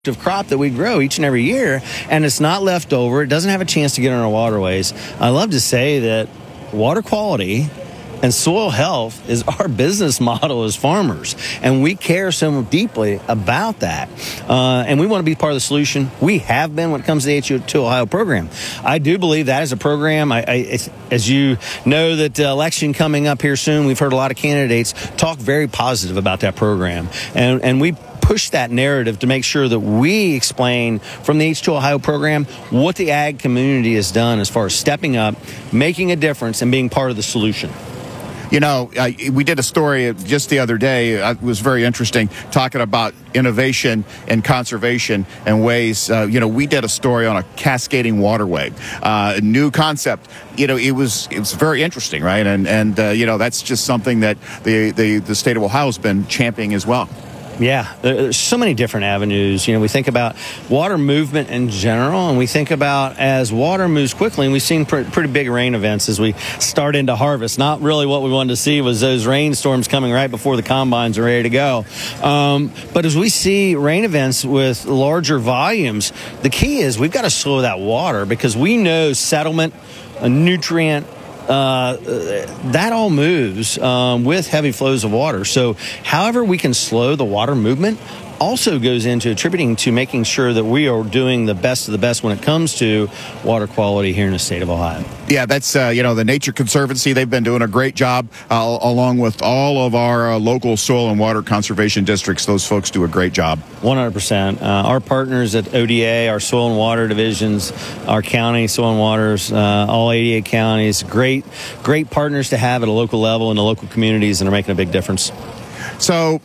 crop that we grow each and every year, and it's not left over. It doesn't have a chance to get in our waterways. I love to say that water quality and soil health is our business model as farmers, and we care so deeply about that. And we want to be part of the solution. We have been when it comes to the H2 Ohio program. I do believe that is a program. As you know, that election coming up here soon, we've heard a lot of candidates talk very positive about that program, and we push that narrative to make sure that we explain from the H2 Ohio program what the ag community has done as far as stepping up, making a difference, and being part of the solution. You know, we did a story just the other day. It was very interesting, talking about innovation and conservation and ways. We did a story on a cascading waterway, a new concept. It was very interesting, right? And that's just something that the state of Ohio has been championing as well. Yeah, there's so many different avenues. We think about water movement in general, and we think about as water moves quickly, and we've seen pretty big rain events as we start into harvest. Not really what we wanted to see was those rainstorms coming right before the combines are ready to go. But as we see rain events with larger volumes, the key is we've got to slow that water, because we know settlement, a nutrient, that all moves with heavy flows of water. So however we can slow the water movement also goes into attributing to making sure that we are doing the best of the best when it comes to water quality here in the state of Ohio. Yeah, that's, the Nature Conservancy. They've been doing a great job along with all of our local soil and water conservation districts. Those folks do a great job. 100%. Our partners at ODA, our soil and water divisions, our county soil and waters, all 88 counties, great partners to have at a local level in the local communities, and are making a big difference. So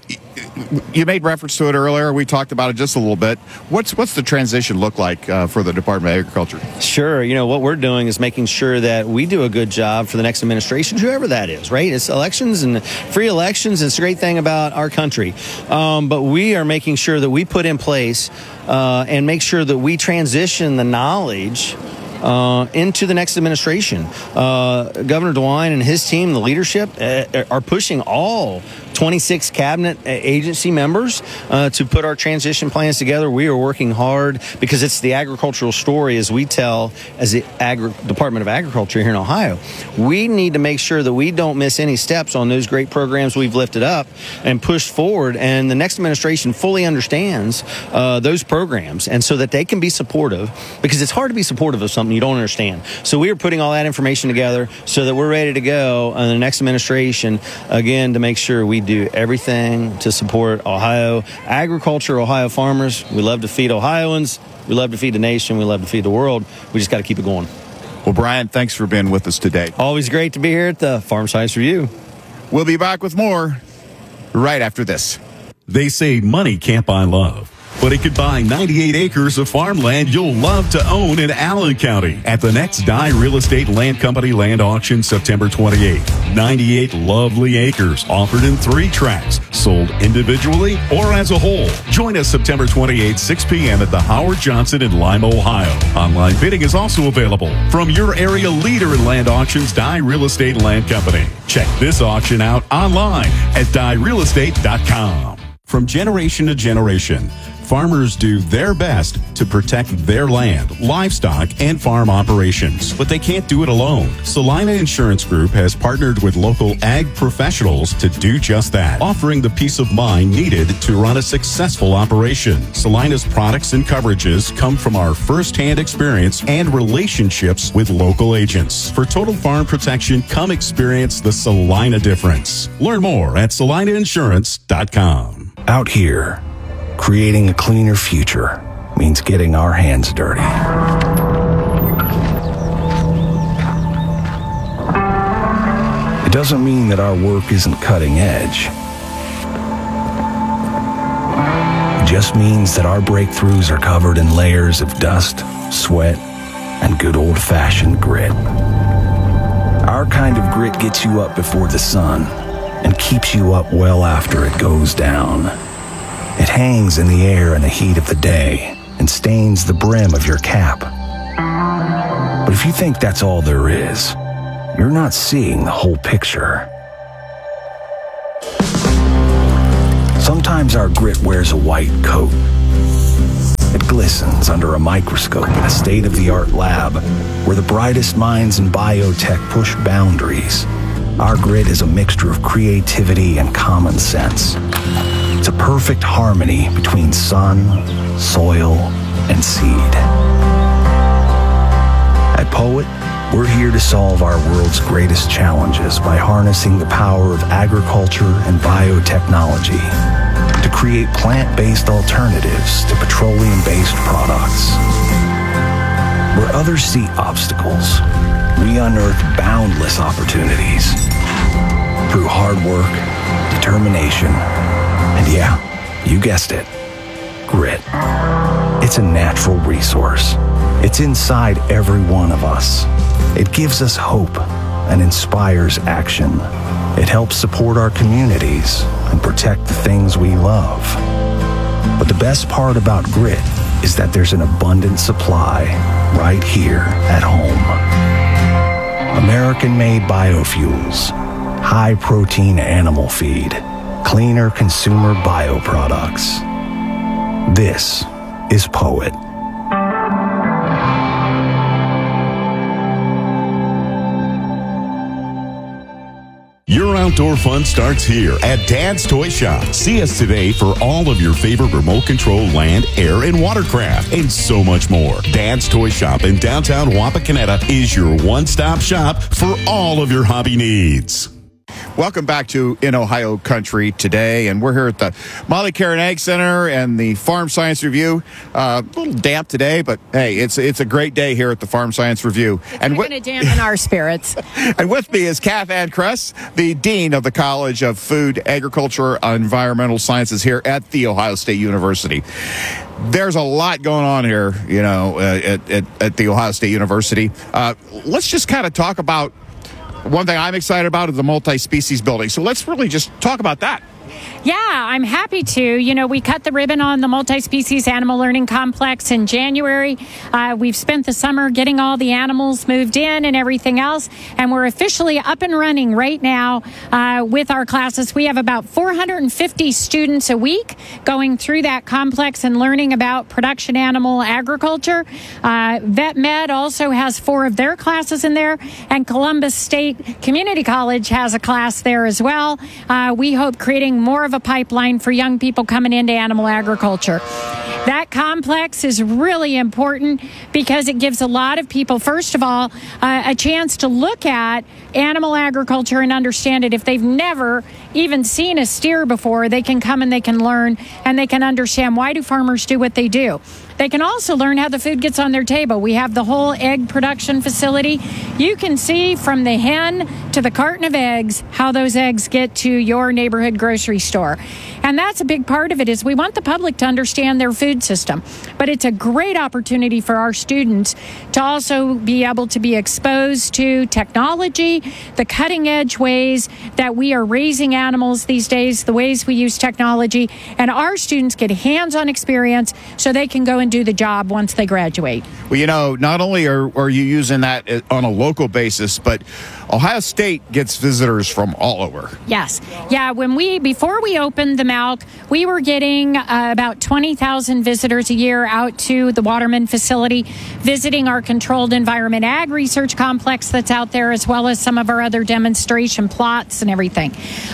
you made reference to it earlier. We talked about it just a little bit. What's the transition look like for the Department of Agriculture? Sure. What we're doing is making sure that we do a good job for the next administration, whoever that is, right? It's elections and free elections. It's a great thing about our country. But we are making sure that we put in place and make sure that we transition the knowledge into the next administration. Governor DeWine and his team, the leadership, are pushing all 26 cabinet agency members to put our transition plans together. We are working hard because it's the agricultural story as we tell as the Department of Agriculture here in Ohio. We need to make sure that we don't miss any steps on those great programs we've lifted up and pushed forward, and the next administration fully understands those programs, and so that they can be supportive, because it's hard to be supportive of something you don't understand. So we are putting all that information together so that we're ready to go in the next administration, again, to make sure we do everything to support Ohio agriculture, Ohio farmers. We love to feed Ohioans. We love to feed the nation. We love to feed the world. We just got to keep it going. Well, Brian, thanks for being with us today. Always great to be here at the Farm Science Review. We'll be back with more right after this. They say money can't buy love, but it could buy 98 acres of farmland you'll love to own in Allen County at the next Dye Real Estate Land Company land auction, September 28th. 98 lovely acres offered in 3 tracts, sold individually or as a whole. Join us September 28th, 6 p.m. at the Howard Johnson in Lima, Ohio. Online bidding is also available from your area leader in land auctions, Dye Real Estate Land Company. Check this auction out online at dyerealestate.com. From generation to generation, farmers do their best to protect their land, livestock, and farm operations. But they can't do it alone. Salina Insurance Group has partnered with local ag professionals to do just that, offering the peace of mind needed to run a successful operation. Salina's products and coverages come from our first-hand experience and relationships with local agents. For total farm protection, come experience the Salina difference. Learn more at salinainsurance.com. Out here, creating a cleaner future means getting our hands dirty. It doesn't mean that our work isn't cutting edge. It just means that our breakthroughs are covered in layers of dust, sweat, and good old-fashioned grit. Our kind of grit gets you up before the sun and keeps you up well after it goes down. It hangs in the air in the heat of the day and stains the brim of your cap. But if you think that's all there is, you're not seeing the whole picture. Sometimes our grit wears a white coat. glistens under a microscope in a state-of-the-art lab where the brightest minds in biotech push boundaries. Our grit is a mixture of creativity and common sense. It's a perfect harmony between sun, soil, and seed. At Poet, we're here to solve our world's greatest challenges by harnessing the power of agriculture and biotechnology to create plant-based alternatives to petroleum-based products. Where others see obstacles, we unearth boundless opportunities through hard work, determination, and yeah, you guessed it, grit. It's a natural resource. It's inside every one of us. It gives us hope and inspires action. It helps support our communities and protect the things we love. But the best part about grit is that there's an abundant supply right here at home. American-made biofuels, high-protein animal feed, cleaner consumer bioproducts. This is Poet. Your outdoor fun starts here at Dad's Toy Shop. See us today for all of your favorite remote control land, air, and watercraft, and so much more. Dad's Toy Shop in downtown Wapakoneta is your one-stop shop for all of your hobby needs. Welcome back to In Ohio Country today, and we're here at the Molly Karen Ag Center and the Farm Science Review. A little damp today, but hey, it's a great day here at the Farm Science Review. And we're going to dampen our spirits. And with me is Kath Ann Kress, the Dean of the College of Food, Agriculture, and Environmental Sciences here at The Ohio State University. There's a lot going on here, you know, at The Ohio State University. Let's just kind of talk about one thing I'm excited about is the multi-species building. So let's really just talk about that. Yeah, I'm happy to. You know, we cut the ribbon on the multi-species animal learning complex in January. We've spent the summer getting all the animals moved in and everything else, and we're officially up and running right now with our classes. We have about 450 students a week going through that complex and learning about production animal agriculture. Vet Med also has 4 of their classes in there, and Columbus State Community College has a class there as well. We hope creating more of a pipeline for young people coming into animal agriculture. That complex is really important because it gives a lot of people, first of all, a chance to look at animal agriculture and understand it. If they've never even seen a steer before, they can come and they can learn and they can understand why do farmers do what they do. They can also learn how the food gets on their table. We have the whole egg production facility. You can see from the hen to the carton of eggs how those eggs get to your neighborhood grocery store. And that's a big part of it is we want the public to understand their food system. But it's a great opportunity for our students to also be able to be exposed to technology, the cutting edge ways that we are raising animals these days, the ways we use technology, and our students get hands-on experience so they can go and do the job once they graduate. Well, you know, not only are you using that on a local basis, but Ohio State gets visitors from all over. Yes. Yeah, before we opened the MALC, we were getting about 20,000 visitors a year out to the Waterman facility, visiting our controlled environment ag research complex that's out there, as well as some of our other demonstration plots and everything.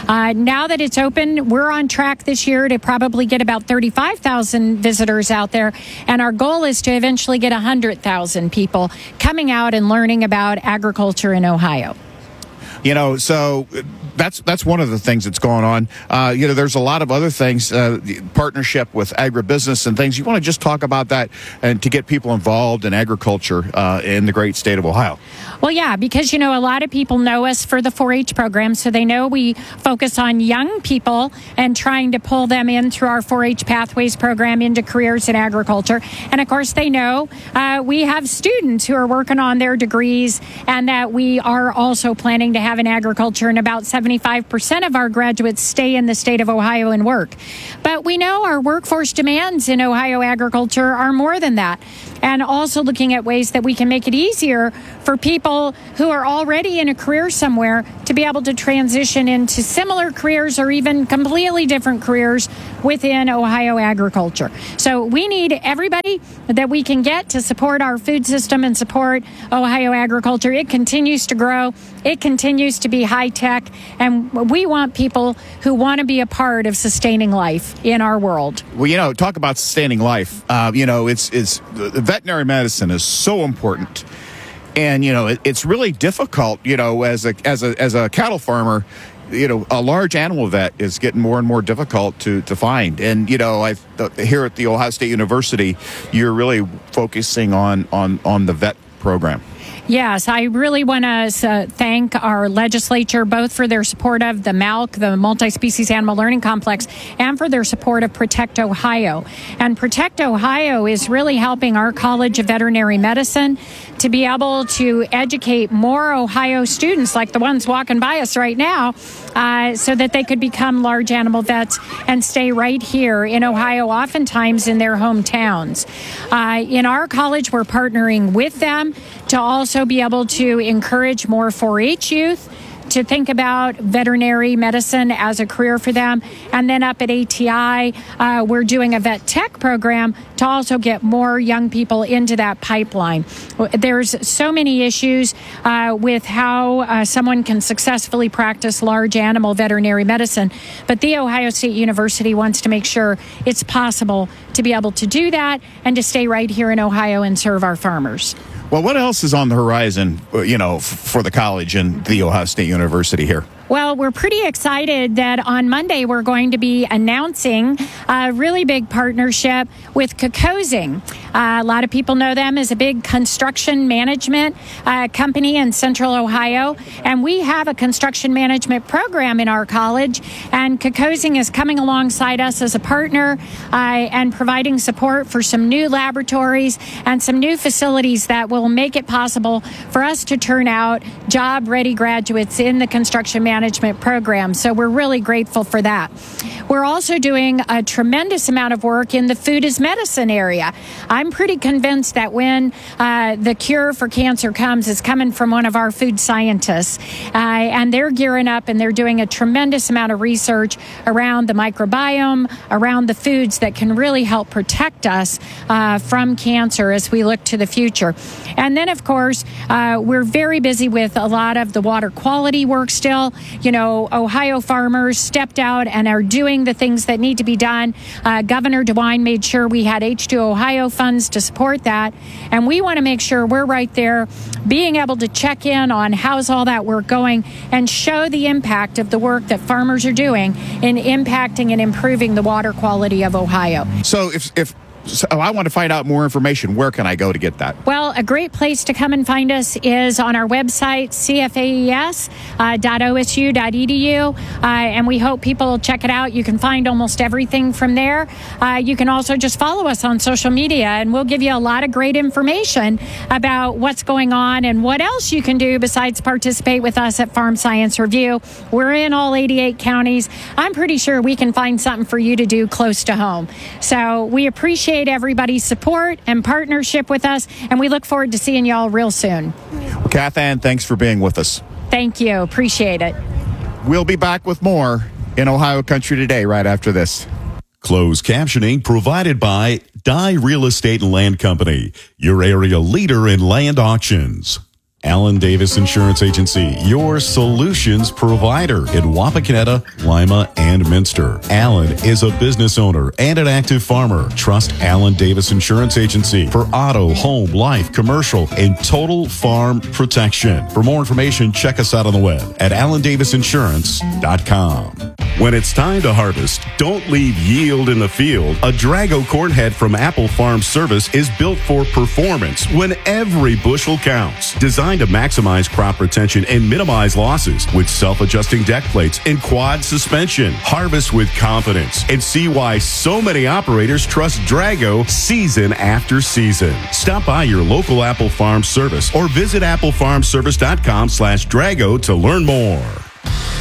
Now that it's open, we're on track this year to probably get about 35,000 visitors out there, and our goal is to eventually get 100,000 people coming out and learning about agriculture in Ohio. You know, so that's one of the things that's going on. You know, there's a lot of other things, partnership with agribusiness and things. You want to just talk about that and to get people involved in agriculture in the great state of Ohio. Well, yeah, because, you know, a lot of people know us for the 4-H program, so they know we focus on young people and trying to pull them in through our 4-H Pathways program into careers in agriculture. And, of course, they know we have students who are working on their degrees and that we are also planning to have in agriculture, and about 75% of our graduates stay in the state of Ohio and work. But we know our workforce demands in Ohio agriculture are more than that. And also looking at ways that we can make it easier for people who are already in a career somewhere to be able to transition into similar careers or even completely different careers within Ohio agriculture. So we need everybody that we can get to support our food system and support Ohio agriculture. It continues to grow. It continues to be high tech. And we want people who want to be a part of sustaining life in our world. Well, talk about sustaining life. It's veterinary medicine is so important. And, it's really difficult, as a cattle farmer, a large animal vet is getting more and more difficult to find. And, here at the Ohio State University, you're really focusing on the vet program. Yes, I really want to thank our legislature both for their support of the MALC, the Multi-Species Animal Learning Complex, and for their support of Protect Ohio. And Protect Ohio is really helping our College of Veterinary Medicine to be able to educate more Ohio students, like the ones walking by us right now, so that they could become large animal vets and stay right here in Ohio, oftentimes in their hometowns. In our college, we're partnering with them to also be able to encourage more 4-H youth to think about veterinary medicine as a career for them. And then up at ATI, we're doing a vet tech program to also get more young people into that pipeline. There's so many issues with how someone can successfully practice large animal veterinary medicine, but The Ohio State University wants to make sure it's possible to be able to do that and to stay right here in Ohio and serve our farmers. Well, what else is on the horizon, for the college and the Ohio State University here? Well, we're pretty excited that on Monday we're going to be announcing a really big partnership with Kokosing. A lot of people know them as a big construction management company in Central Ohio, and we have a construction management program in our college, and Kokosing is coming alongside us as a partner and providing support for some new laboratories and some new facilities that will make it possible for us to turn out job-ready graduates in the construction management program. So we're really grateful for that. We're also doing a tremendous amount of work in the food as medicine area. I'm pretty convinced that when the cure for cancer comes, it's coming from one of our food scientists. And they're gearing up and they're doing a tremendous amount of research around the microbiome, around the foods that can really help protect us from cancer as we look to the future. And then, of course, we're very busy with a lot of the water quality work still. Ohio farmers stepped out and are doing the things that need to be done. Governor DeWine made sure we had H2 Ohio funds to support that. And we want to make sure we're right there being able to check in on how's all that work going and show the impact of the work that farmers are doing in impacting and improving the water quality of Ohio. So if I want to find out more information, where can I go to get that? Well, a great place to come and find us is on our website, cfaes.osu.edu, and we hope people will check it out. You can find almost everything from there. You can also just follow us on social media, and we'll give you a lot of great information about what's going on and what else you can do besides participate with us at Farm Science Review. We're in all 88 counties. I'm pretty sure we can find something for you to do close to home. So we appreciate everybody's support and partnership with us, and we look forward to seeing y'all real soon. Kath Ann, thanks for being with us. Thank you. Appreciate it. We'll be back with more in Ohio Country Today right after this. Closed captioning provided by Dye Real Estate and Land Company, your area leader in land auctions. Alan Davis Insurance Agency, your solutions provider in Wapakoneta, Lima, and Minster. Alan is a business owner and an active farmer. Trust Alan Davis Insurance Agency for auto, home, life, commercial, and total farm protection. For more information, check us out on the web at alandavisinsurance.com. When it's time to harvest, don't leave yield in the field. A Drago corn head from Apple Farm Service is built for performance when every bushel counts. Designed to maximize crop retention and minimize losses with self-adjusting deck plates and quad suspension. Harvest with confidence and see why so many operators trust Drago season after season. Stop by your local Apple Farm Service or visit applefarmservice.com/Drago to learn more.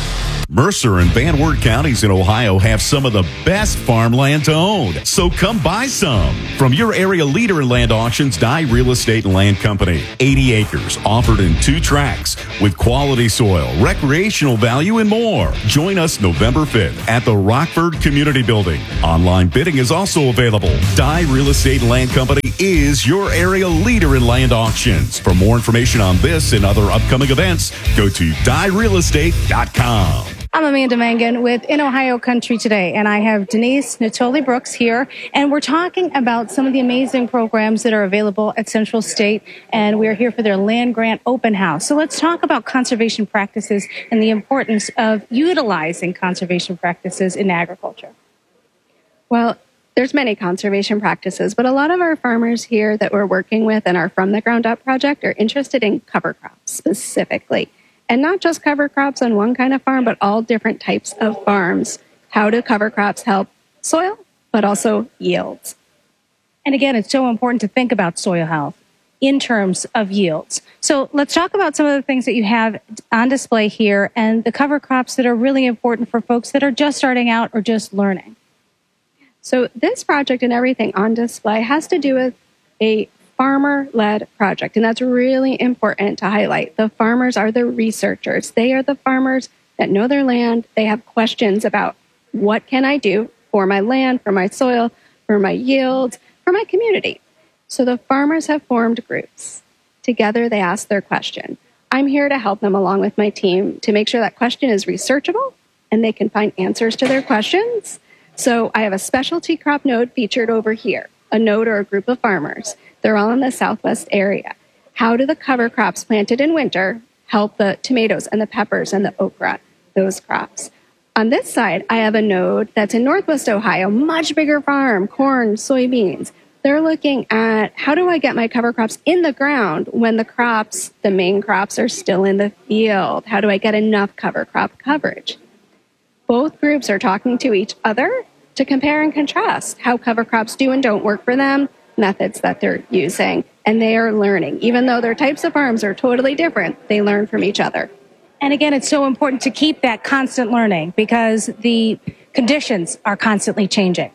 Mercer and Van Wert counties in Ohio have some of the best farmland to own. So come buy some from your area leader in land auctions, Dye Real Estate and Land Company. 80 acres offered in 2 tracks with quality soil, recreational value, and more. Join us November 5th at the Rockford Community Building. Online bidding is also available. Dye Real Estate and Land Company is your area leader in land auctions. For more information on this and other upcoming events, go to dyerealestate.com. I'm Amanda Mangan with In Ohio Country Today, and I have Denise Natoli Brooks here, and we're talking about some of the amazing programs that are available at Central State, and we're here for their land grant open house. So let's talk about conservation practices and the importance of utilizing conservation practices in agriculture. Well, there's many conservation practices, but a lot of our farmers here that we're working with in our From the Ground Up project are interested in cover crops specifically. And not just cover crops on one kind of farm, but all different types of farms. How do cover crops help soil, but also yields? And again, it's so important to think about soil health in terms of yields. So let's talk about some of the things that you have on display here and the cover crops that are really important for folks that are just starting out or just learning. So this project and everything on display has to do with a farmer-led project, and that's really important to highlight. The farmers are the researchers. They are the farmers that know their land. They have questions about what can I do for my land, for my soil, for my yields, for my community. So the farmers have formed groups. Together, they ask their question. I'm here to help them along with my team to make sure that question is researchable and they can find answers to their questions. So I have a specialty crop node featured over here, a node or a group of farmers. They're all in the Southwest area. How do the cover crops planted in winter help the tomatoes and the peppers and the okra, those crops? On this side, I have a node that's in Northwest Ohio, much bigger farm, corn, soybeans. They're looking at how do I get my cover crops in the ground when the crops, the main crops, are still in the field? How do I get enough cover crop coverage? Both groups are talking to each other to compare and contrast how cover crops do and don't work for them, methods that they're using, and they are learning. Even though their types of farms are totally different, they learn from each other. And again, it's so important to keep that constant learning because the conditions are constantly changing.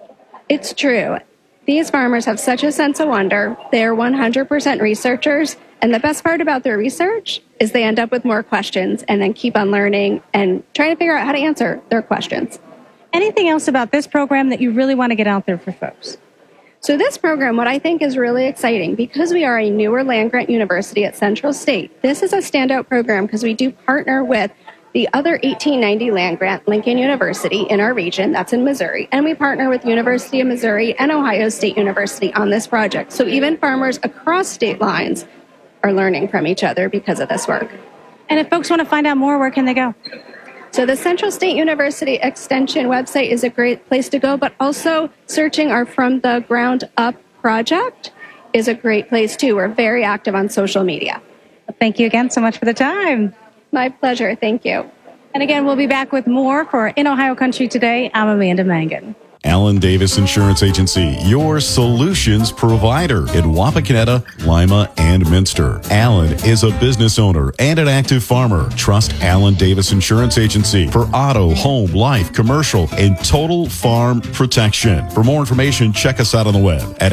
It's true. These farmers have such a sense of wonder. They're 100% researchers, and the best part about their research is they end up with more questions and then keep on learning and trying to figure out how to answer their questions. Anything else about this program that you really want to get out there for folks? So this program, what I think is really exciting, because we are a newer land-grant university at Central State, this is a standout program because we do partner with the other 1890 land-grant, Lincoln University in our region, that's in Missouri, and we partner with University of Missouri and Ohio State University on this project. So even farmers across state lines are learning from each other because of this work. And if folks want to find out more, where can they go? So the Central State University Extension website is a great place to go, but also searching our From the Ground Up project is a great place too. We're very active on social media. Well, thank you again so much for the time. My pleasure. Thank you. And again, we'll be back with more for In Ohio Country Today. I'm Amanda Mangan. Allen Davis Insurance Agency, your solutions provider in Wapakoneta, Lima, and Minster. Allen is a business owner and an active farmer. Trust Allen Davis Insurance Agency for auto, home, life, commercial, and total farm protection. For more information, check us out on the web at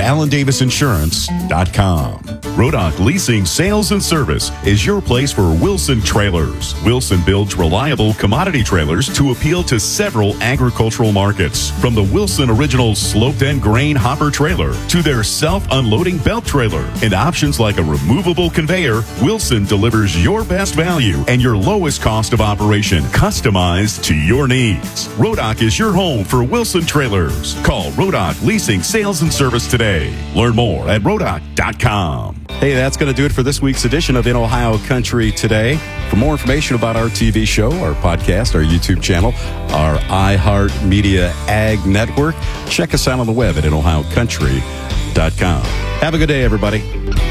allendavisinsurance.com. Rodock Leasing Sales and Service is your place for Wilson Trailers. Wilson builds reliable commodity trailers to appeal to several agricultural markets. From the Wilson Original Sloped End Grain Hopper Trailer to their self-unloading belt trailer and options like a removable conveyor, Wilson delivers your best value and your lowest cost of operation, customized to your needs. Rodock is your home for Wilson Trailers. Call Rodock Leasing Sales and Service today. Learn more at rodock.com. Hey, that's going to do it for this week's edition of In Ohio Country Today. For more information about our TV show, our podcast, our YouTube channel, our iHeartMedia Ag Network, check us out on the web at InOhioCountry.com. Have a good day, everybody.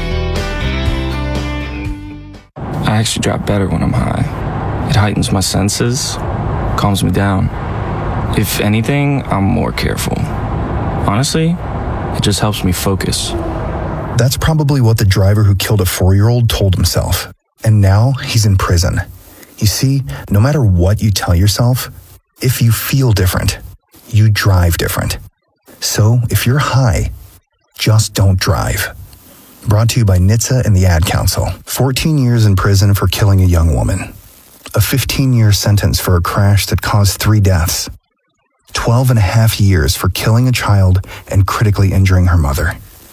I actually drop better when I'm high. It heightens my senses, calms me down. If anything, I'm more careful. Honestly, it just helps me focus. That's probably what the driver who killed a 4-year-old told himself. And now he's in prison. You see, no matter what you tell yourself, if you feel different, you drive different. So if you're high, just don't drive. Brought to you by NHTSA and the Ad Council. 14 years in prison for killing a young woman. A 15-year sentence for a crash that caused 3 deaths. 12 and a half years for killing a child and critically injuring her mother.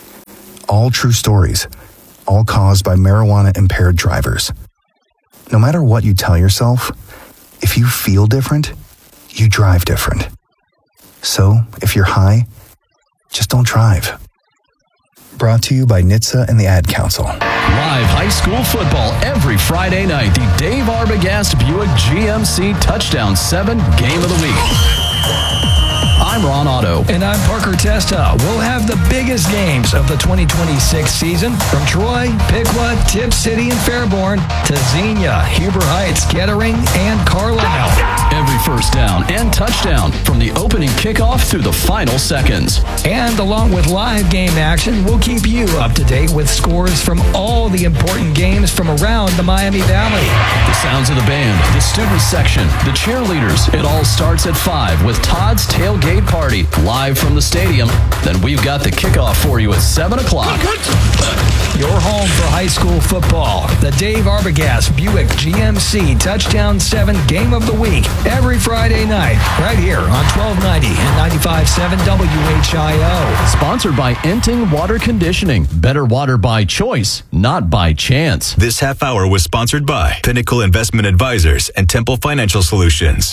All true stories, all caused by marijuana-impaired drivers. No matter what you tell yourself, if you feel different, you drive different. So, if you're high, just don't drive. Brought to you by NHTSA and the Ad Council. Live high school football every Friday night. The Dave Arbogast Buick GMC Touchdown 7 Game of the Week. I'm Ron Otto. And I'm Parker Testa. We'll have the biggest games of the 2026 season from Troy, Piqua, Tip City, and Fairborn to Xenia, Huber Heights, Kettering, and Carlisle. Every first down and touchdown from the opening kickoff through the final seconds. And along with live game action, we'll keep you up to date with scores from all the important games from around the Miami Valley. The sounds of the band, the student section, the cheerleaders. It all starts at 5 with Todd's Tailgate Party live from the stadium. Then we've got the kickoff for you at 7 o'clock. Your home for high school football. The Dave Arbogast Buick GMC Touchdown 7 Game of the Week. Every Friday night, right here on 1290 and 95.7 WHIO. Sponsored by Enting Water Conditioning. Better water by choice, not by chance. This half hour was sponsored by Pinnacle Investment Advisors and Temple Financial Solutions.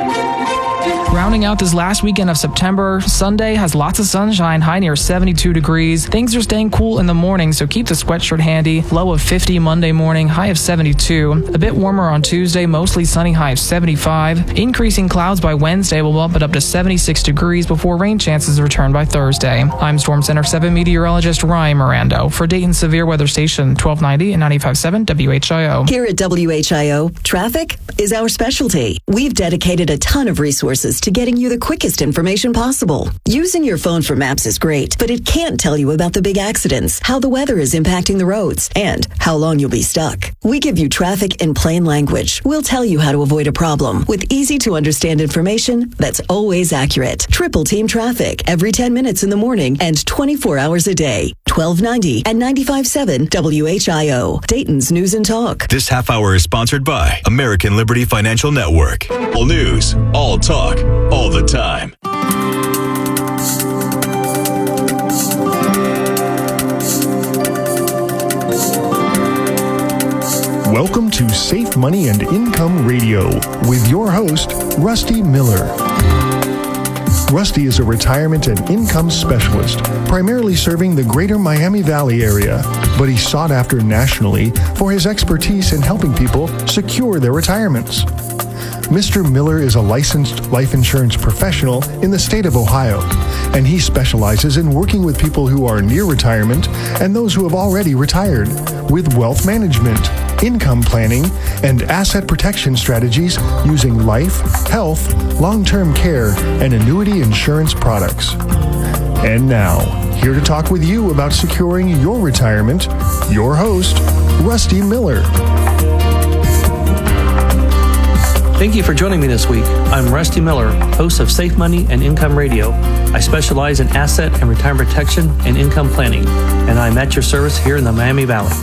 Rounding out this last weekend of September, Sunday has lots of sunshine, high near 72 degrees. Things are staying cool in the morning, so keep the sweatshirt handy. Low of 50 Monday morning, high of 72. A bit warmer on Tuesday, mostly sunny, high of 75. Increasing clouds by Wednesday will bump it up to 76 degrees before rain chances return by Thursday. I'm Storm Center 7 meteorologist Ryan Mirando for Dayton Severe Weather Station 1290 and 95.7 WHIO. Here at WHIO, traffic is our specialty. We've dedicated a ton of resources to getting you the quickest information possible. Using your phone for maps is great, but it can't tell you about the big accidents, how the weather is impacting the roads, and how long you'll be stuck. We give you traffic in plain language. We'll tell you how to avoid a problem with easy-to-understand information that's always accurate. Triple Team Traffic every 10 minutes in the morning and 24 hours a day. 1290 and 95.7 WHIO, Dayton's News and Talk. This half hour is sponsored by American Liberty Financial Network. All news, all talk, all the time. Welcome to Safe Money and Income Radio with your host, Rusty Miller. Rusty is a retirement and income specialist, primarily serving the greater Miami Valley area, but he's sought after nationally for his expertise in helping people secure their retirements. Mr. Miller is a licensed life insurance professional in the state of Ohio, and he specializes in working with people who are near retirement and those who have already retired with wealth management, income planning, and asset protection strategies using life, health, long-term care, and annuity insurance products. And now, here to talk with you about securing your retirement, your host, Rusty Miller. Thank you for joining me this week. I'm Rusty Miller, host of Safe Money and Income Radio. I specialize in asset and retirement protection and income planning, and I'm at your service here in the Miami Valley.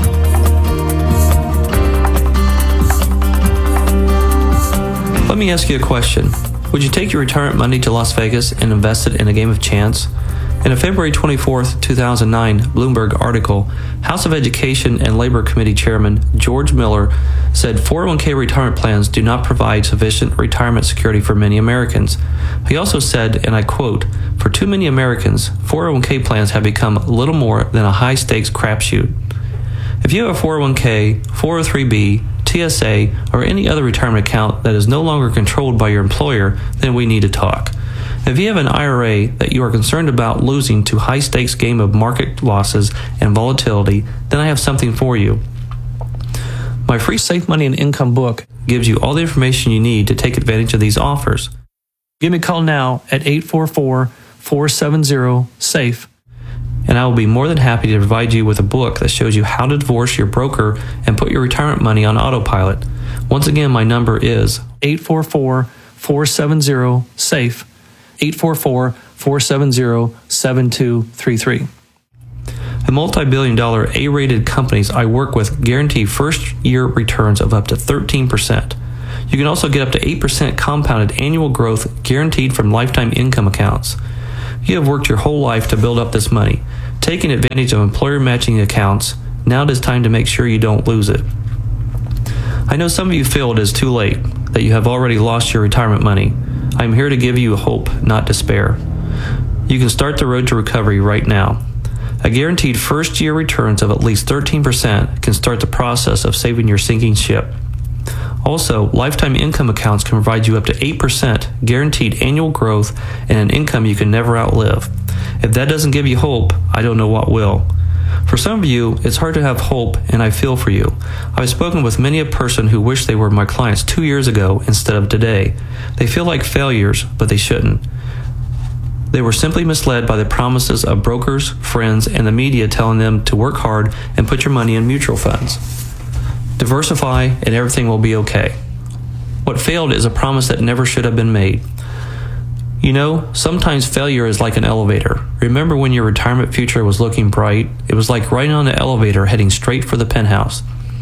Let me ask you a question. Would you take your retirement money to Las Vegas and invest it in a game of chance? In a February 24, 2009 Bloomberg article, House of Education and Labor Committee Chairman George Miller said 401k retirement plans do not provide sufficient retirement security for many Americans. He also said, and I quote, "For too many Americans, 401k plans have become little more than a high-stakes crapshoot." If you have a 401k, 403b, TSA, or any other retirement account that is no longer controlled by your employer, then we need to talk. If you have an IRA that you are concerned about losing to high-stakes game of market losses and volatility, then I have something for you. My free Safe Money and Income book gives you all the information you need to take advantage of these offers. Give me a call now at 844-470-SAFE, and I will be more than happy to provide you with a book that shows you how to divorce your broker and put your retirement money on autopilot. Once again, my number is 844-470-SAFE, 844-470-7233. The multi-billion-dollar A-rated companies I work with guarantee first-year returns of up to 13%. You can also get up to 8% compounded annual growth guaranteed from lifetime income accounts. You have worked your whole life to build up this money, taking advantage of employer matching accounts. Now it is time to make sure you don't lose it. I know some of you feel it is too late, that you have already lost your retirement money. I am here to give you hope, not despair. You can start the road to recovery right now. A guaranteed first-year returns of at least 13% can start the process of saving your sinking ship. Also, lifetime income accounts can provide you up to 8% guaranteed annual growth and an income you can never outlive. If that doesn't give you hope, I don't know what will. For some of you, it's hard to have hope, and I feel for you. I've spoken with many a person who wish they were my clients 2 years ago instead of today. They feel like failures, but they shouldn't. They were simply misled by the promises of brokers, friends, and the media telling them to work hard and put your money in mutual funds. Diversify and everything will be okay. What failed is a promise that never should have been made. You know, sometimes failure is like an elevator. Remember when your retirement future was looking bright? It was like riding on an elevator heading straight for the penthouse.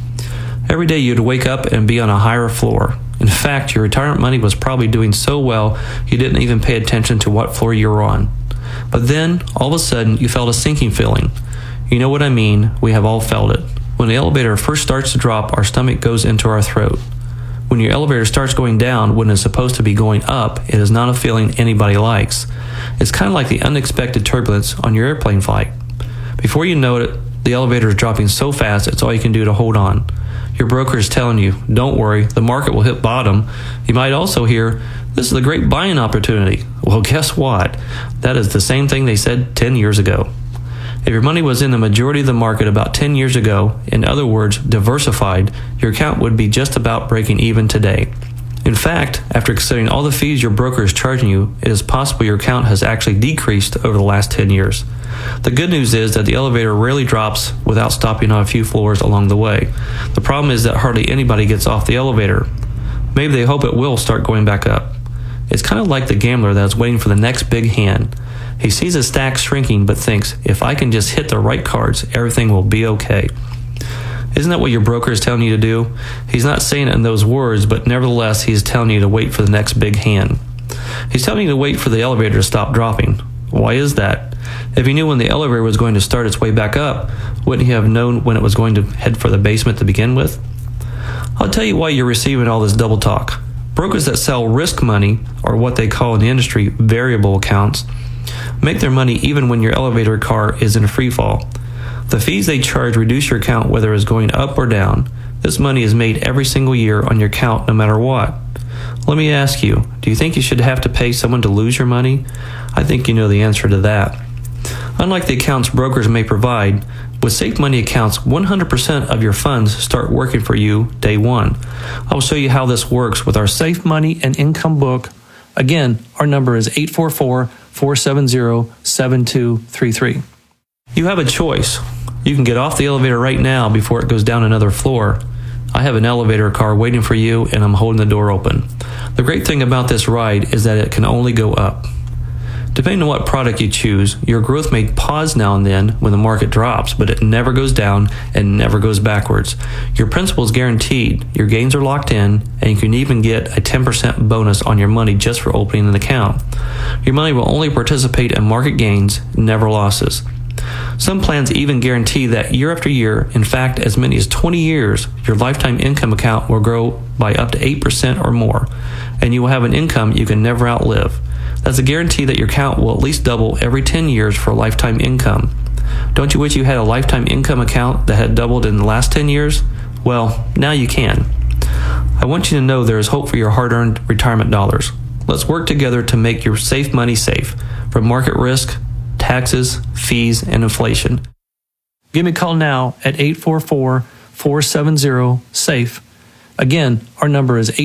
Every day you'd wake up and be on a higher floor. In fact, your retirement money was probably doing so well you didn't even pay attention to what floor you were on. But then, all of a sudden, you felt a sinking feeling. You know what I mean, we have all felt it. When the elevator first starts to drop, our stomach goes into our throat. When your elevator starts going down when it's supposed to be going up, it is not a feeling anybody likes. It's kind of like the unexpected turbulence on your airplane flight. Before you know it, the elevator is dropping so fast it's all you can do to hold on. Your broker is telling you, don't worry, the market will hit bottom. You might also hear, this is a great buying opportunity. Well, guess what? That is the same thing they said 10 years ago. If your money was in the majority of the market about 10 years ago, in other words, diversified, your account would be just about breaking even today. In fact, after considering all the fees your broker is charging you, it is possible your account has actually decreased over the last 10 years. The good news is that the elevator rarely drops without stopping on a few floors along the way. The problem is that hardly anybody gets off the elevator. Maybe they hope it will start going back up. It's kind of like the gambler that is waiting for the next big hand. He sees his stack shrinking but thinks, if I can just hit the right cards, everything will be okay. Isn't that what your broker is telling you to do? He's not saying it in those words, but nevertheless, he's telling you to wait for the next big hand. He's telling you to wait for the elevator to stop dropping. Why is that? If he knew when the elevator was going to start its way back up, wouldn't he have known when it was going to head for the basement to begin with? I'll tell you why you're receiving all this double talk. Brokers that sell risk money, or what they call in the industry variable accounts, make their money even when your elevator car is in free fall. The fees they charge reduce your account whether it's going up or down. This money is made every single year on your account no matter what. Let me ask you, do you think you should have to pay someone to lose your money? I think you know the answer to that. Unlike the accounts brokers may provide, with Safe Money accounts, 100% of your funds start working for you day one. I'll show you how this works with our Safe Money and Income book. Again, our number is 844-470-7233. You have a choice. You can get off the elevator right now before it goes down another floor. I have an elevator car waiting for you, and I'm holding the door open. The great thing about this ride is that it can only go up. Depending on what product you choose, your growth may pause now and then when the market drops, but it never goes down and never goes backwards. Your principal is guaranteed, your gains are locked in, and you can even get a 10% bonus on your money just for opening an account. Your money will only participate in market gains, never losses. Some plans even guarantee that year after year, in fact as many as 20 years, your lifetime income account will grow by up to 8% or more, and you will have an income you can never outlive. That's a guarantee that your account will at least double every 10 years for lifetime income. Don't you wish you had a lifetime income account that had doubled in the last 10 years? Well, now you can. I want you to know there is hope for your hard-earned retirement dollars. Let's work together to make your safe money safe from market risk, taxes, fees, and inflation. Give me a call now at 844-470-SAFE. Again, our number is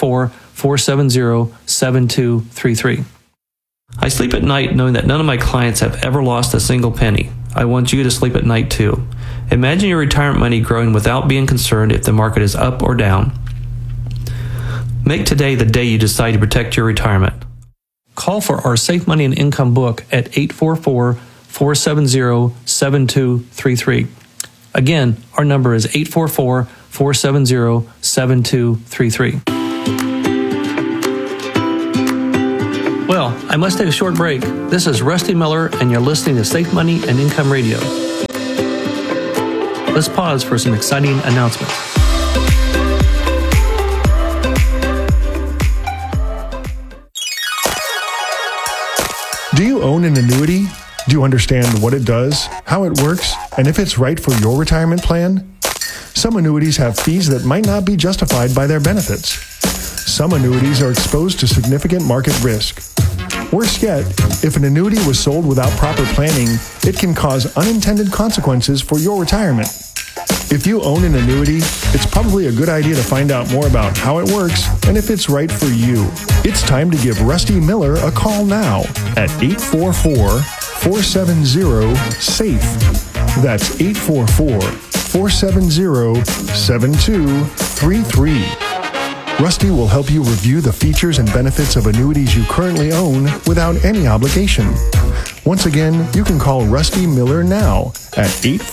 844-470-7233. I sleep at night knowing that none of my clients have ever lost a single penny. I want you to sleep at night too. Imagine your retirement money growing without being concerned if the market is up or down. Make today the day you decide to protect your retirement. Call for our Safe Money and Income book at 844-470-7233. Again, our number is 844-470-7233. Well, I must take a short break. This is Rusty Miller, and you're listening to Safe Money and Income Radio. Let's pause for some exciting announcements. Do you own an annuity? Do you understand what it does, how it works, and if it's right for your retirement plan? Some annuities have fees that might not be justified by their benefits. Some annuities are exposed to significant market risk. Worse yet, if an annuity was sold without proper planning, it can cause unintended consequences for your retirement. If you own an annuity, it's probably a good idea to find out more about how it works and if it's right for you. It's time to give Rusty Miller a call now at 844-470-SAFE. That's 844-470-7233. Rusty will help you review the features and benefits of annuities you currently own without any obligation. Once again, you can call Rusty Miller now at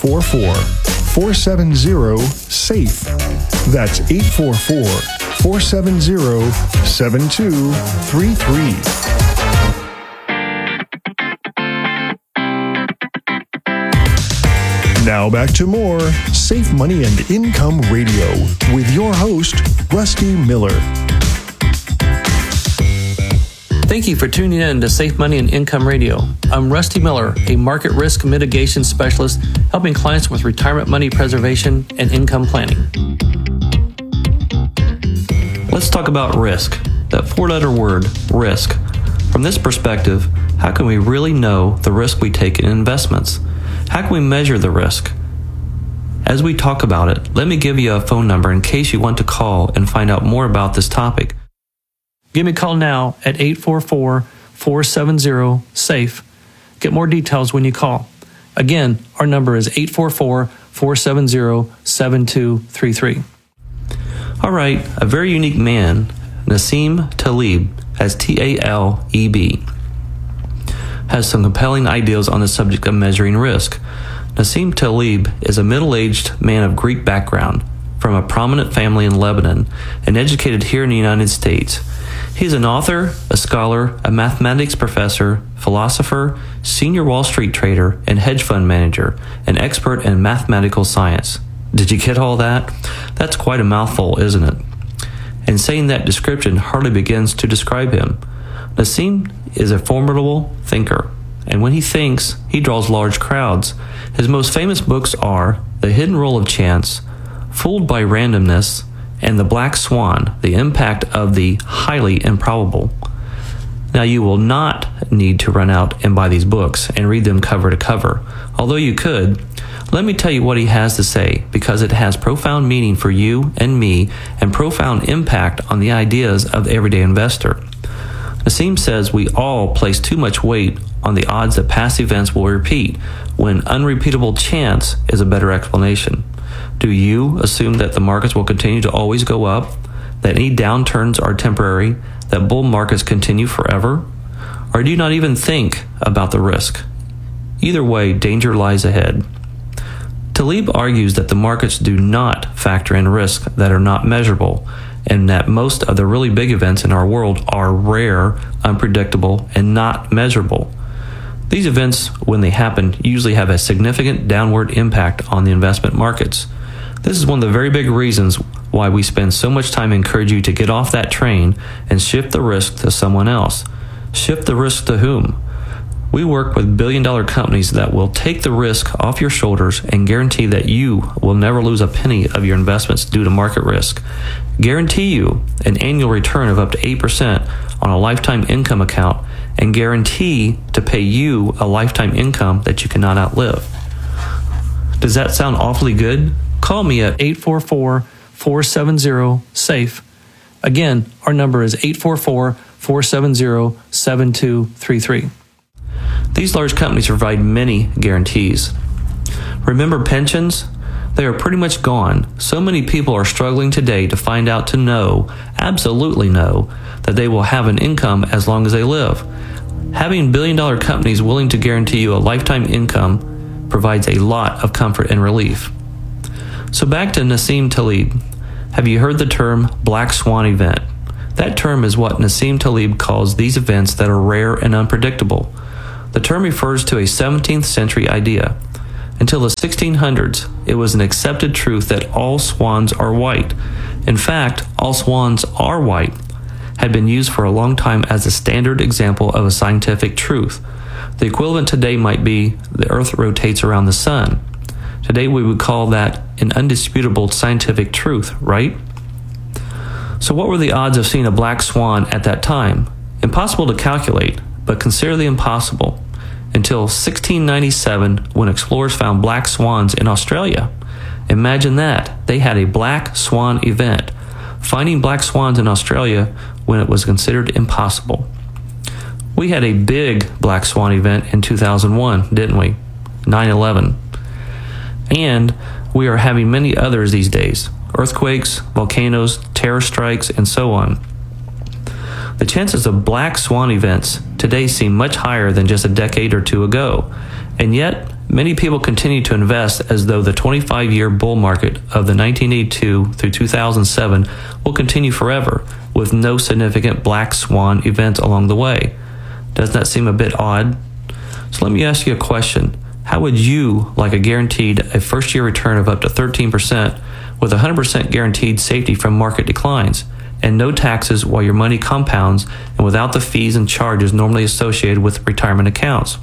844-470-SAFE. That's 844-470-7233. Now back to more Safe Money and Income Radio with your host, Rusty Miller. Thank you for tuning in to Safe Money and Income Radio. I'm Rusty Miller, a market risk mitigation specialist helping clients with retirement money preservation and income planning. Let's talk about risk, that four-letter word, risk. From this perspective, how can we really know the risk we take in investments? How can we measure the risk? As we talk about it, let me give you a phone number in case you want to call and find out more about this topic. Give me a call now at 844-470-SAFE. Get more details when you call. Again, our number is 844-470-7233. All right, a very unique man, Nassim Taleb, as Taleb, has some compelling ideas on the subject of measuring risk. Nassim Taleb is a middle-aged man of Greek background from a prominent family in Lebanon and educated here in the United States. He's an author, a scholar, a mathematics professor, philosopher, senior Wall Street trader, and hedge fund manager, an expert in mathematical science. Did you get all that? That's quite a mouthful, isn't it? And saying that description hardly begins to describe him. Nassim is a formidable thinker, and when he thinks, he draws large crowds. His most famous books are The Hidden Role of Chance, Fooled by Randomness, and The Black Swan, The Impact of the Highly Improbable. Now, you will not need to run out and buy these books and read them cover to cover, although you could. Let me tell you what he has to say, because it has profound meaning for you and me and profound impact on the ideas of the everyday investor. Nassim says we all place too much weight on the odds that past events will repeat, when unrepeatable chance is a better explanation. Do you assume that the markets will continue to always go up, that any downturns are temporary, that bull markets continue forever? Or do you not even think about the risk? Either way, danger lies ahead. Taleb argues that the markets do not factor in risks that are not measurable, and that most of the really big events in our world are rare, unpredictable, and not measurable. These events, when they happen, usually have a significant downward impact on the investment markets. This is one of the very big reasons why we spend so much time encouraging you to get off that train and shift the risk to someone else. Shift the risk to whom? We work with billion-dollar companies that will take the risk off your shoulders and guarantee that you will never lose a penny of your investments due to market risk. Guarantee you an annual return of up to 8% on a lifetime income account, and guarantee to pay you a lifetime income that you cannot outlive. Does that sound awfully good? Call me at 844-470-SAFE. Again, our number is 844-470-7233. These large companies provide many guarantees. Remember pensions? They are pretty much gone. So many people are struggling today to find out to know, absolutely know, that they will have an income as long as they live. Having billion-dollar companies willing to guarantee you a lifetime income provides a lot of comfort and relief. So back to Nassim Taleb. Have you heard the term black swan event? That term is what Nassim Taleb calls these events that are rare and unpredictable. The term refers to a 17th century idea. Until the 1600s, it was an accepted truth that all swans are white. In fact, all swans are white had been used for a long time as a standard example of a scientific truth. The equivalent today might be the Earth rotates around the sun. Today we would call that an undisputable scientific truth, right? So what were the odds of seeing a black swan at that time? Impossible to calculate, but consider the impossible. Until 1697, when explorers found black swans in Australia. Imagine that. They had a black swan event. Finding black swans in Australia when it was considered impossible. We had a big black swan event in 2001, didn't we? 9/11. And we are having many others these days. Earthquakes, volcanoes, terror strikes, and so on. The chances of black swan events today seem much higher than just a decade or two ago, and yet many people continue to invest as though the 25-year bull market of the 1982 through 2007 will continue forever with no significant black swan event along the way. Doesn't that seem a bit odd? So let me ask you a question. How would you like a guaranteed a first-year return of up to 13% with 100% guaranteed safety from market declines? And no taxes while your money compounds and without the fees and charges normally associated with retirement accounts.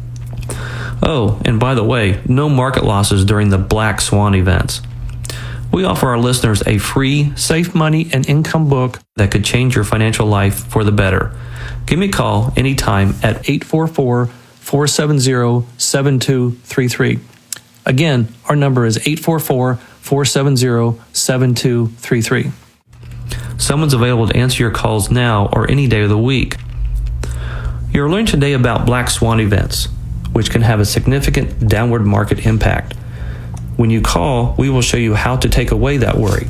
Oh, and by the way, no market losses during the black swan events. We offer our listeners a free Safe Money and Income book that could change your financial life for the better. Give me a call anytime at 844-470-7233. Again, our number is 844-470-7233. Someone's available to answer your calls now or any day of the week. You're learning today about black swan events, which can have a significant downward market impact. When you call, we will show you how to take away that worry.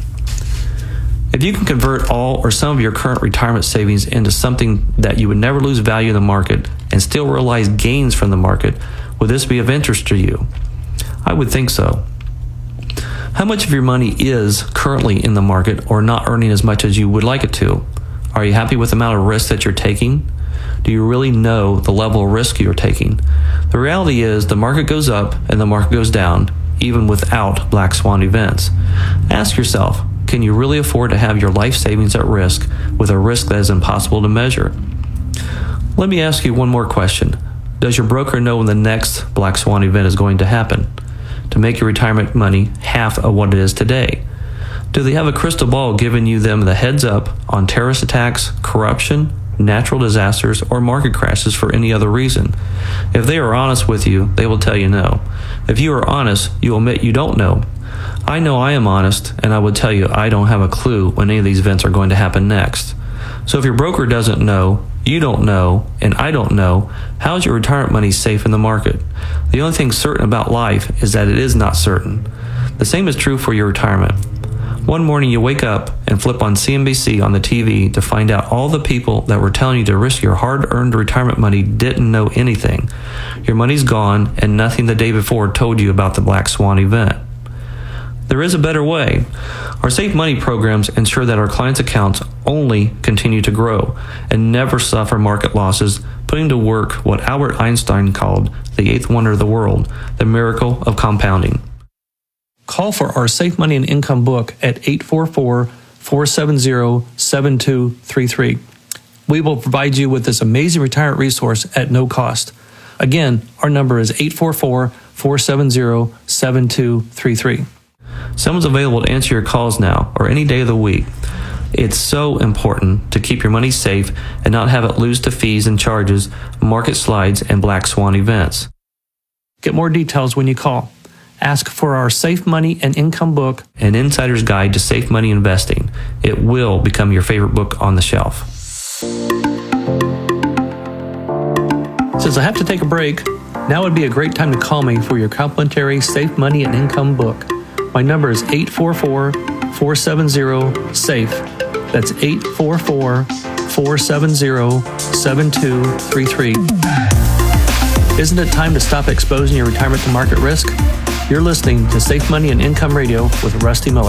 If you can convert all or some of your current retirement savings into something that you would never lose value in the market and still realize gains from the market, would this be of interest to you? I would think so. How much of your money is currently in the market or not earning as much as you would like it to? Are you happy with the amount of risk that you're taking? Do you really know the level of risk you're taking? The reality is the market goes up and the market goes down, even without black swan events. Ask yourself, can you really afford to have your life savings at risk with a risk that is impossible to measure? Let me ask you one more question. Does your broker know when the next black swan event is going to happen? To make your retirement money half of what it is today? Do they have a crystal ball giving you them the heads up on terrorist attacks, corruption, natural disasters, or market crashes for any other reason? If they are honest with you, they will tell you no. If you are honest, you will admit you don't know. I know I am honest, and I would tell you I don't have a clue when any of these events are going to happen next. So if your broker doesn't know, you don't know, and I don't know, how is your retirement money safe in the market? The only thing certain about life is that it is not certain. The same is true for your retirement. One morning you wake up and flip on CNBC on the TV to find out all the people that were telling you to risk your hard-earned retirement money didn't know anything. Your money's gone and nothing the day before told you about the black swan event. There is a better way. Our Safe Money programs ensure that our clients' accounts only continue to grow and never suffer market losses, putting to work what Albert Einstein called the eighth wonder of the world, the miracle of compounding. Call for our Safe Money and Income book at 844-470-7233. We will provide you with this amazing retirement resource at no cost. Again, our number is 844-470-7233. Someone's available to answer your calls now or any day of the week. It's so important to keep your money safe and not have it lose to fees and charges, market slides, and black swan events. Get more details when you call. Ask for our Safe Money and Income book, An Insider's Guide to Safe Money Investing. It will become your favorite book on the shelf. Since I have to take a break, now would be a great time to call me for your complimentary Safe Money and Income book. My number is 844-470-SAFE. That's 844-470-7233. Isn't it time to stop exposing your retirement to market risk? You're listening to Safe Money and Income Radio with Rusty Miller.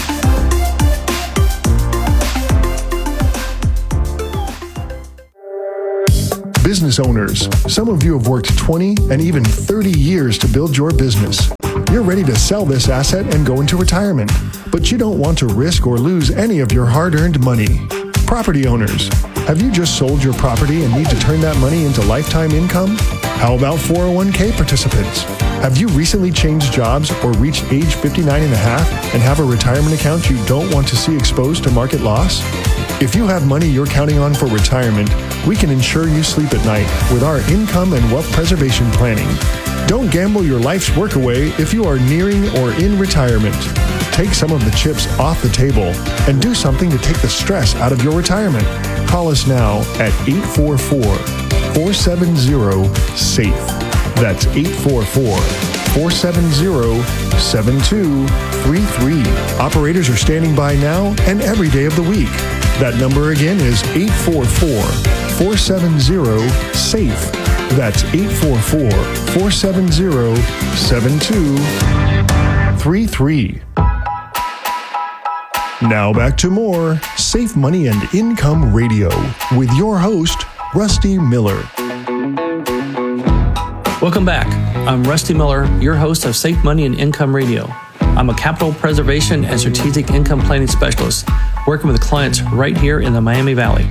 Business owners, some of you have worked 20 and even 30 years to build your business. You're ready to sell this asset and go into retirement, but you don't want to risk or lose any of your hard-earned money. Property owners, have you just sold your property and need to turn that money into lifetime income? How about 401k participants? Have you recently changed jobs or reached age 59 and a half and have a retirement account you don't want to see exposed to market loss? If you have money you're counting on for retirement, we can ensure you sleep at night with our income and wealth preservation planning. Don't gamble your life's work away if you are nearing or in retirement. Take some of the chips off the table and do something to take the stress out of your retirement. Call us now at 844-470-SAFE. That's 844-470-7233. Operators are standing by now and every day of the week. That number again is 844-470-SAFE. That's 844-470-7233. Now back to more Safe Money and Income Radio with your host, Rusty Miller. Welcome back. I'm Rusty Miller, your host of Safe Money and Income Radio. I'm a capital preservation and strategic income planning specialist, working with clients right here in the Miami Valley.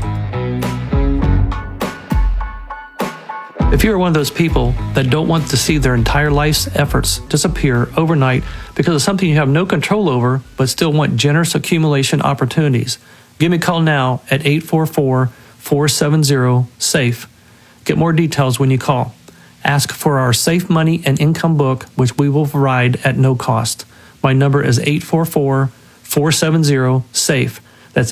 If you are one of those people that don't want to see their entire life's efforts disappear overnight because of something you have no control over, but still want generous accumulation opportunities, give me a call now at 844-470-SAFE. Get more details when you call. Ask for our Safe Money and Income book, which we will provide at no cost. My number is 844-470-SAFE. That's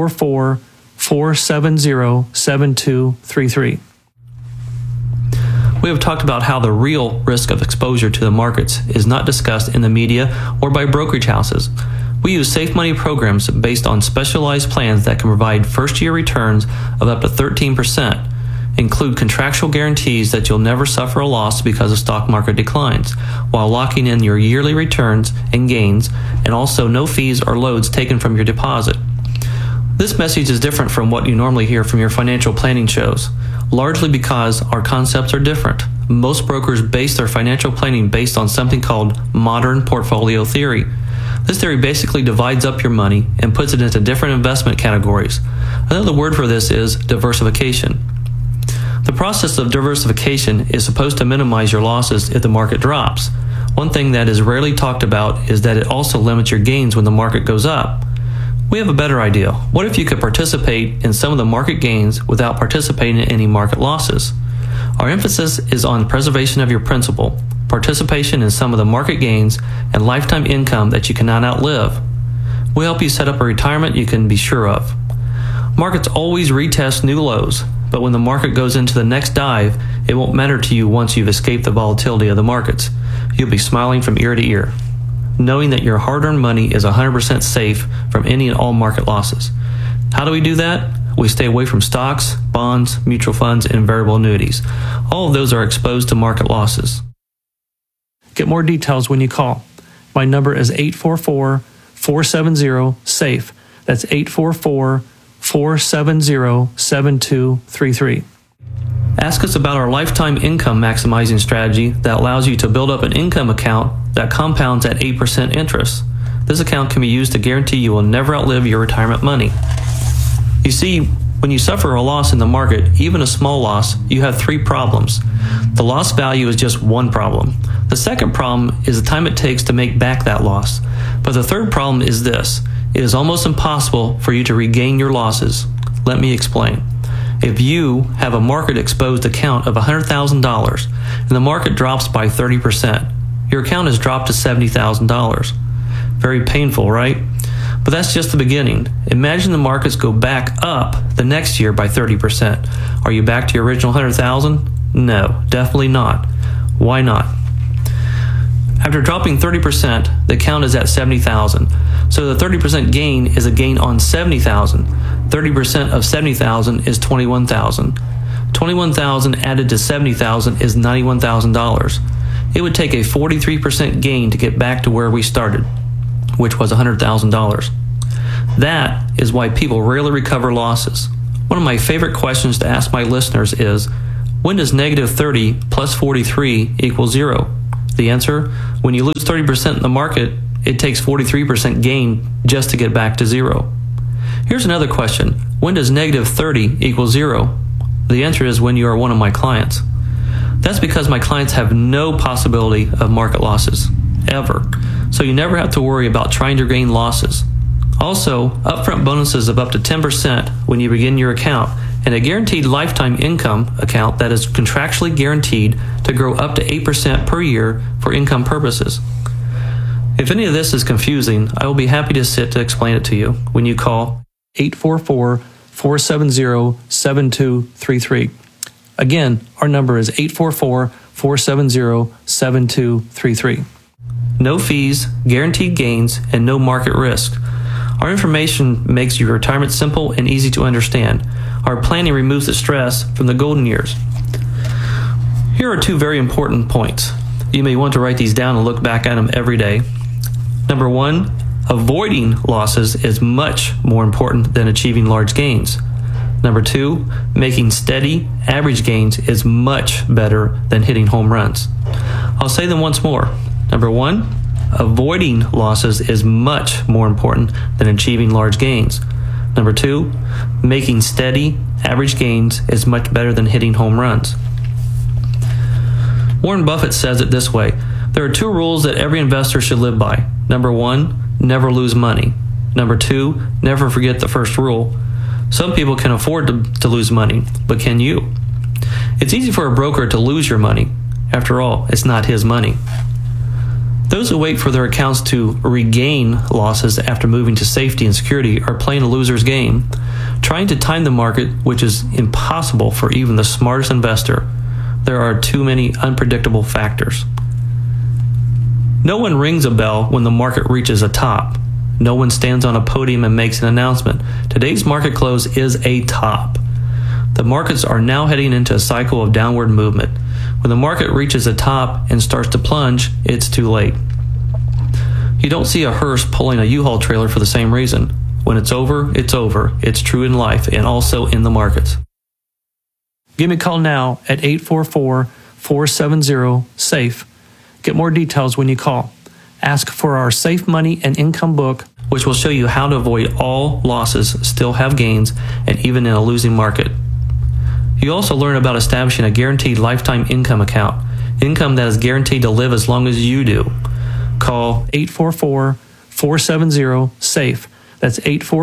844-470-7233. We have talked about how the real risk of exposure to the markets is not discussed in the media or by brokerage houses. We use Safe Money programs based on specialized plans that can provide first-year returns of up to 13%, include contractual guarantees that you'll never suffer a loss because of stock market declines, while locking in your yearly returns and gains, and also no fees or loads taken from your deposit. This message is different from what you normally hear from your financial planning shows, largely because our concepts are different. Most brokers base their financial planning based on something called modern portfolio theory. This theory basically divides up your money and puts it into different investment categories. Another word for this is diversification. The process of diversification is supposed to minimize your losses if the market drops. One thing that is rarely talked about is that it also limits your gains when the market goes up. We have a better idea. What if you could participate in some of the market gains without participating in any market losses? Our emphasis is on preservation of your principal, participation in some of the market gains, and lifetime income that you cannot outlive. We help you set up a retirement you can be sure of. Markets always retest new lows, but when the market goes into the next dive, it won't matter to you once you've escaped the volatility of the markets. You'll be smiling from ear to ear, knowing that your hard-earned money is 100% safe from any and all market losses. How do we do that? We stay away from stocks, bonds, mutual funds, and variable annuities. All of those are exposed to market losses. Get more details when you call. My number is 844-470-SAFE. That's 844-470-7233. Ask us about our lifetime income maximizing strategy that allows you to build up an income account that compounds at 8% interest. This account can be used to guarantee you will never outlive your retirement money. You see, when you suffer a loss in the market, even a small loss, you have three problems. The loss value is just one problem. The second problem is the time it takes to make back that loss. But the third problem is this: it is almost impossible for you to regain your losses. Let me explain. If you have a market exposed account of $100,000 and the market drops by 30%, your account has dropped to $70,000. Very painful, right? But that's just the beginning. Imagine the markets go back up the next year by 30%. Are you back to your original $100,000? No, definitely not. Why not? After After dropping 30%, the count is at 70,000. So the 30% gain is a gain on 70,000. 30% of 70,000 is 21,000. 21,000 added to 70,000 is $91,000. It would take a 43% gain to get back to where we started, which was $100,000. That is why people rarely recover losses. One of my favorite questions to ask my listeners is, when does negative 30 plus 43 equal 0? The answer, when you lose 30% in the market, it takes 43% gain just to get back to 0. Here's another question. When does negative 30 equal 0? The answer is when you are one of my clients. That's because my clients have no possibility of market losses, ever. So you never have to worry about trying to gain losses. Also, upfront bonuses of up to 10% when you begin your account, and a guaranteed lifetime income account that is contractually guaranteed to grow up to 8% per year for income purposes. If any of this is confusing, I will be happy to sit to explain it to you when you call 844-470-7233. Again, our number is 844-470-7233. No fees, guaranteed gains, and no market risk. Our information makes your retirement simple and easy to understand. Our planning removes the stress from the golden years. Here are two very important points. You may want to write these down and look back at them every day. Number one, avoiding losses is much more important than achieving large gains. Number two, making steady, average gains is much better than hitting home runs. I'll say them once more. Number one, avoiding losses is much more important than achieving large gains. Number two, making steady, average gains is much better than hitting home runs. Warren Buffett says it this way: there are two rules that every investor should live by. Number one, never lose money. Number two, never forget the first rule. Some people can afford to lose money, but can you? It's easy for a broker to lose your money. After all, it's not his money. Those who wait for their accounts to regain losses after moving to safety and security are playing a loser's game, trying to time the market, which is impossible for even the smartest investor. There are too many unpredictable factors. No one rings a bell when the market reaches a top. No one stands on a podium and makes an announcement. Today's market close is a top. The markets are now heading into a cycle of downward movement. When the market reaches a top and starts to plunge, it's too late. You don't see a hearse pulling a U-Haul trailer for the same reason. When it's over, it's over. It's true in life and also in the markets. Give me a call now at 844-470-SAFE. Get more details when you call. Ask for our Safe Money and Income book, which will show you how to avoid all losses, still have gains, and even in a losing market. You also learn about establishing a guaranteed lifetime income account, income that is guaranteed to live as long as you do. Call 844-470-SAFE. That's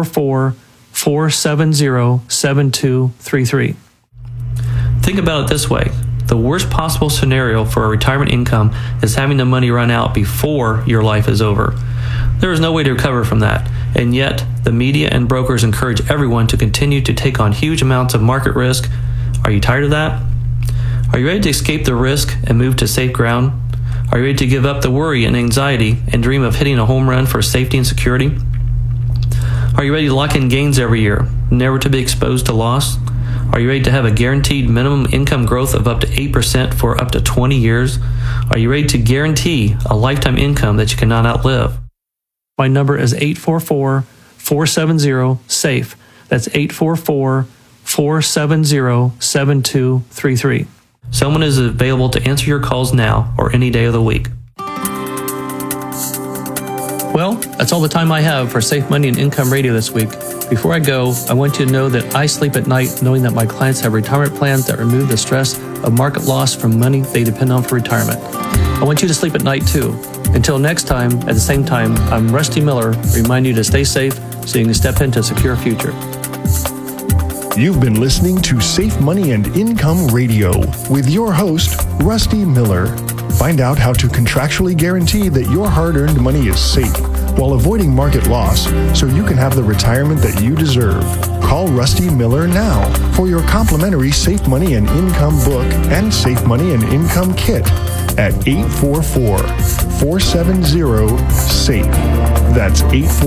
844-470-7233. Think about it this way. The worst possible scenario for a retirement income is having the money run out before your life is over. There is no way to recover from that, and yet the media and brokers encourage everyone to continue to take on huge amounts of market risk. Are you tired of that? Are you ready to escape the risk and move to safe ground? Are you ready to give up the worry and anxiety and dream of hitting a home run for safety and security? Are you ready to lock in gains every year, never to be exposed to loss? Are you ready to have a guaranteed minimum income growth of up to 8% for up to 20 years? Are you ready to guarantee a lifetime income that you cannot outlive? My number is 844-470-SAFE. That's 844-470-7233. Someone is available to answer your calls now or any day of the week. Well, that's all the time I have for Safe Money and Income Radio this week. Before I go, I want you to know that I sleep at night knowing that my clients have retirement plans that remove the stress of market loss from money they depend on for retirement. I want you to sleep at night too. Until next time, at the same time, I'm Rusty Miller, remind you to stay safe so you can step into a secure future. You've been listening to Safe Money and Income Radio with your host, Rusty Miller. Find out how to contractually guarantee that your hard-earned money is safe while avoiding market loss so you can have the retirement that you deserve. Call Rusty Miller now for your complimentary Safe Money and Income book and Safe Money and Income kit at 844-470-SAFE. That's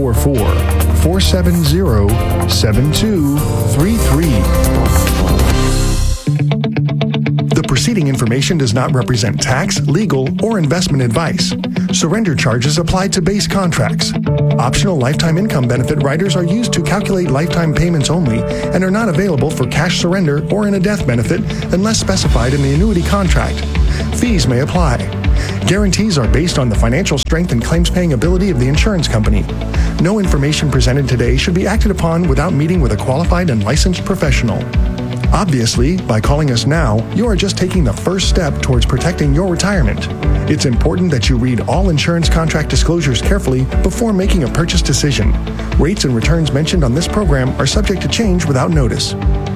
844-470-7233. The preceding information does not represent tax, legal, or investment advice. Surrender charges apply to base contracts. Optional lifetime income benefit riders are used to calculate lifetime payments only and are not available for cash surrender or in a death benefit unless specified in the annuity contract. Fees may apply. Guarantees are based on the financial strength and claims-paying ability of the insurance company. No information presented today should be acted upon without meeting with a qualified and licensed professional. Obviously, by calling us now, you are just taking the first step towards protecting your retirement. It's important that you read all insurance contract disclosures carefully before making a purchase decision. Rates and returns mentioned on this program are subject to change without notice.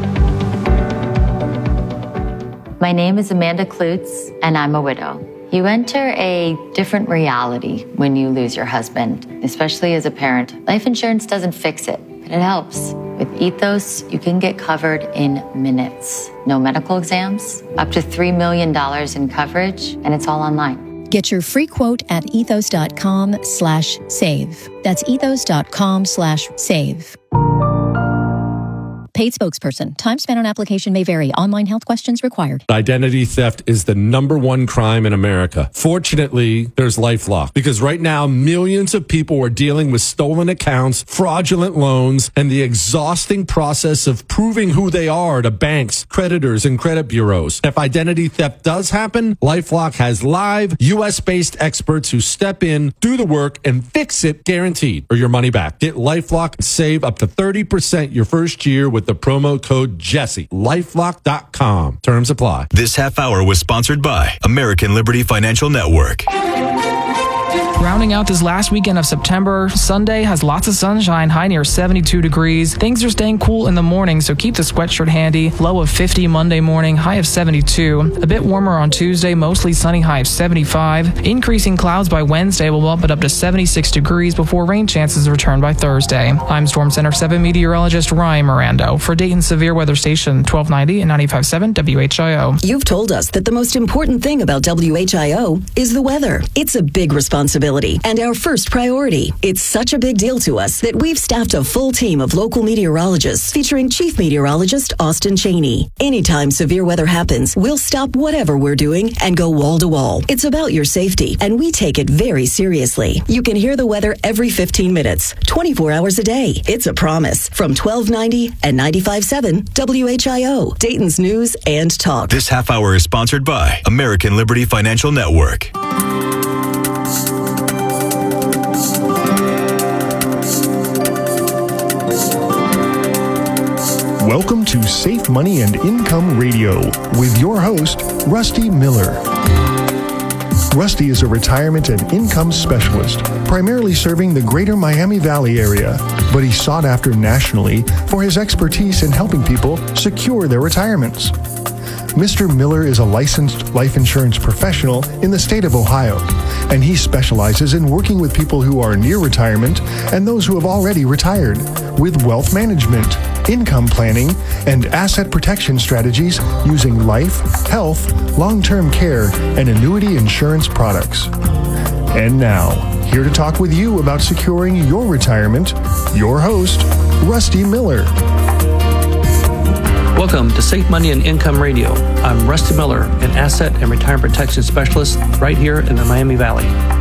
My name is Amanda Klutz, and I'm a widow. You enter a different reality when you lose your husband, especially as a parent. Life insurance doesn't fix it, but it helps. With Ethos, you can get covered in minutes. No medical exams, up to $3 million in coverage, and it's all online. Get your free quote at ethos.com/save. That's ethos.com/save. Paid spokesperson. Time spent on application may vary. Online health questions required. Identity theft is the #1 crime in America. Fortunately, there's LifeLock, because right now millions of people are dealing with stolen accounts, fraudulent loans, and the exhausting process of proving who they are to banks, creditors, and credit bureaus. If identity theft does happen, LifeLock has live US-based experts who step in, do the work, and fix it guaranteed, or your money back. Get LifeLock and save up to 30% your first year with the promo code Jesse. LifeLock.com. Terms apply. This half hour was sponsored by American Liberty Financial Network. Rounding out this last weekend of September, Sunday has lots of sunshine, high near 72 degrees. Things are staying cool in the morning, so keep the sweatshirt handy. Low of 50 Monday morning, high of 72. A bit warmer on Tuesday, mostly sunny, high of 75. Increasing clouds by Wednesday will bump it up to 76 degrees before rain chances return by Thursday. I'm Storm Center 7 meteorologist Ryan Mirando for Dayton Severe Weather Station 1290 and 95.7 WHIO. You've told us that the most important thing about WHIO is the weather. It's a big responsibility and our first priority. It's such a big deal to us that we've staffed a full team of local meteorologists featuring Chief Meteorologist Austin Cheney. Anytime severe weather happens, we'll stop whatever we're doing and go wall to wall. It's about your safety, and we take it very seriously. You can hear the weather every 15 minutes, 24 hours a day. It's a promise. From 1290 and 95.7 WHIO, Dayton's News and Talk. This half hour is sponsored by American Liberty Financial Network. Welcome to Safe Money and Income Radio with your host, Rusty Miller. Rusty is a retirement and income specialist, primarily serving the greater Miami Valley area, but he's sought after nationally for his expertise in helping people secure their retirements. Mr. Miller is a licensed life insurance professional in the state of Ohio, and he specializes in working with people who are near retirement and those who have already retired with wealth management, income planning, and asset protection strategies using life, health, long-term care, and annuity insurance products. And now, here to talk with you about securing your retirement, your host, Rusty Miller. Welcome to Safe Money and Income Radio. I'm Rusty Miller, an asset and retirement protection specialist right here in the Miami Valley.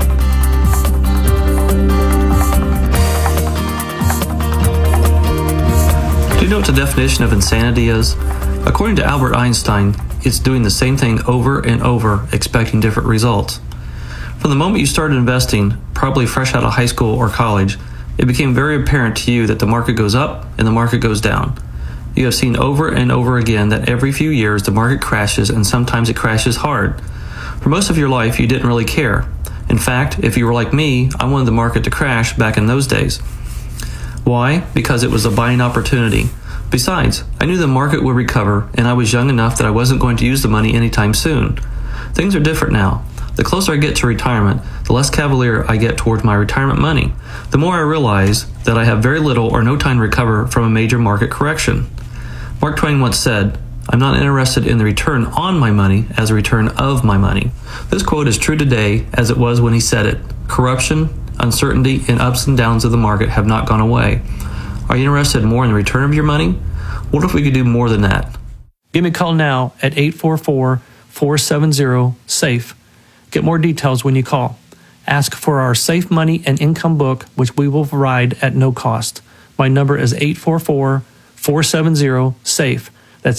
Do you know what the definition of insanity is? According to Albert Einstein, it's doing the same thing over and over, expecting different results. From the moment you started investing, probably fresh out of high school or college, it became very apparent to you that the market goes up and the market goes down. You have seen over and over again that every few years the market crashes, and sometimes it crashes hard. For most of your life, you didn't really care. In fact, if you were like me, I wanted the market to crash back in those days. Why? Because it was a buying opportunity. Besides, I knew the market would recover, and I was young enough that I wasn't going to use the money anytime soon. Things are different now. The closer I get to retirement, the less cavalier I get towards my retirement money. The more I realize that I have very little or no time to recover from a major market correction. Mark Twain once said, "I'm not interested in the return on my money as a return of my money." This quote is true today as it was when he said it. Corruption, uncertainty, and ups and downs of the market have not gone away. Are you interested more in the return of your money? What if we could do more than that? Give me a call now at 844-470-SAFE. Get more details when you call. Ask for our Safe Money and Income book, which we will provide at no cost. My number is 844-470-SAFE. That's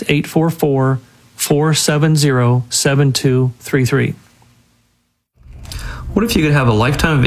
844-470-7233. What if you could have a lifetime of